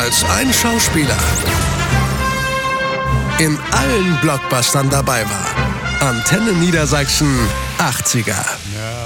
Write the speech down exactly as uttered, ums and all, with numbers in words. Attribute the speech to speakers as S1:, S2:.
S1: als ein Schauspieler in allen Blockbustern dabei war. Antenne Niedersachsen achtziger.
S2: Ja.